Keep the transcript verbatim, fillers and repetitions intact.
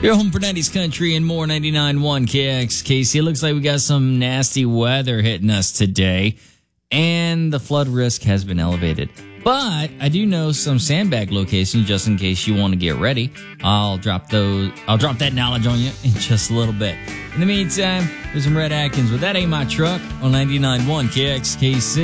You're home for nineties country and more. Ninety-nine point one K X K C. It looks like we got some nasty weather hitting us today, and the flood risk has been elevated. But I do know some sandbag locations just in case you want to get ready. I'll drop those. I'll drop that knowledge on you in just a little bit. In the meantime, there's some Red Atkins with That Ain't My Truck on ninety-nine point one K X K C.